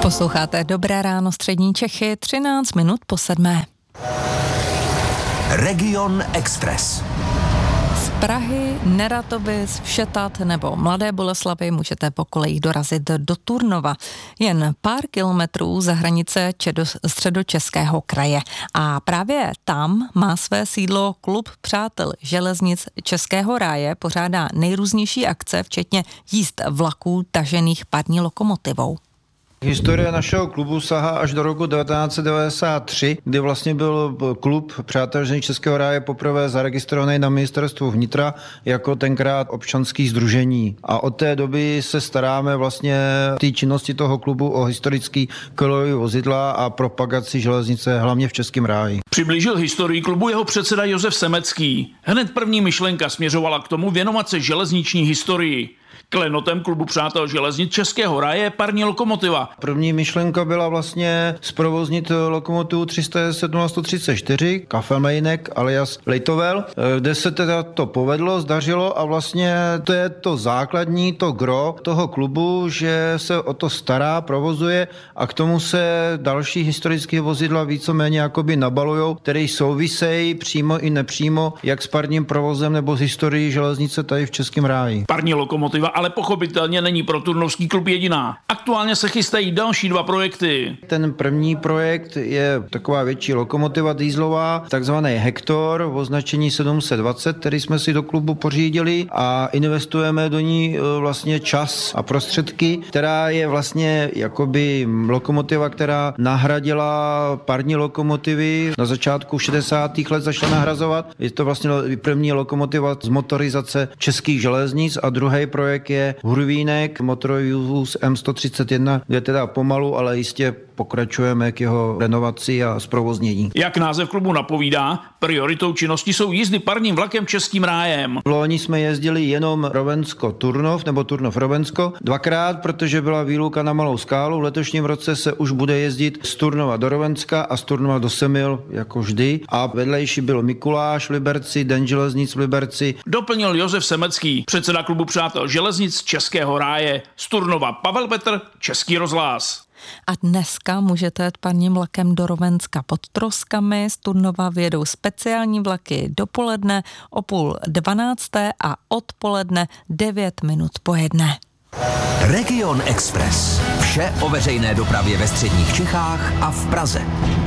Posloucháte Dobré ráno střední Čechy, 13 minut po 7. Region Express. Z Prahy, Neratovic, Všetat nebo Mladé Boleslavi můžete po kolejích dorazit do Turnova. Jen pár kilometrů za hranice Středočeského kraje. A právě tam má své sídlo Klub přátel železnic Českého ráje, pořádá nejrůznější akce, včetně jízd vlaků tažených parní lokomotivou. Historie našeho klubu sahá až do roku 1993, kdy vlastně byl klub přátel železnic Českého ráje poprvé zaregistrovaný na ministerstvu vnitra jako tenkrát občanský sdružení. A od té doby se staráme vlastně v té činnosti toho klubu o historický kolejové vozidla a propagaci železnice hlavně v Českém ráji. Přiblížil historii klubu jeho předseda Josef Semecký. Hned první myšlenka směřovala k tomu věnovat se železniční historii. Klenotem klubu přátel železnic Českého ráje je parní lokomotiva. První myšlenka byla vlastně zprovoznit lokomotivu 307 a 134, Kafelmejnek alias Lejtovel, kde se teda to povedlo, zdařilo a vlastně to je to základní, to gro toho klubu, že se o to stará, provozuje a k tomu se další historické vozidla víceméně jakoby nabalujou, které souvisejí přímo i nepřímo, jak s parním provozem nebo s historií železnice tady v Českém ráji. Parní lokomotiva ale pochopitelně není pro turnovský klub jediná. Aktuálně se chystají další dva projekty. Ten první projekt je taková větší lokomotiva dieselová, takzvaný Hektor, v označení 720, který jsme si do klubu pořídili a investujeme do ní vlastně čas a prostředky, která je vlastně jakoby lokomotiva, která nahradila parní lokomotivy. Na začátku 60. let začala nahrazovat. Je to vlastně první lokomotiva z motorizace českých železnic a druhý projekt je Hurvínek, motorový vůz M131, kde teda pomalu, ale jistě pokračujeme k jeho renovaci a zprovoznění. Jak název klubu napovídá, prioritou činnosti jsou jízdy parním vlakem Českým rájem. V loni jsme jezdili jenom Rovensko-Turnov nebo Turnov-Rovensko dvakrát, protože byla výluka na Malou Skálu. V letošním roce se už bude jezdit z Turnova do Rovenska a z Turnova do Semil, jako vždy. A vedlejší byl Mikuláš v Liberci, Den železnic v Liberci. Doplnil Josef Semecký, předseda klubu přátel železnic Českého ráje. Z Turnova Pavel Petr, Český rozhlas. A dneska můžete jet parním vlakem do Rovenska pod Troskami. Z Turnova vyjedou speciální vlaky dopoledne o 11:30 a odpoledne 9 minut po 1. Region Express. Vše o veřejné dopravě ve středních Čechách a v Praze.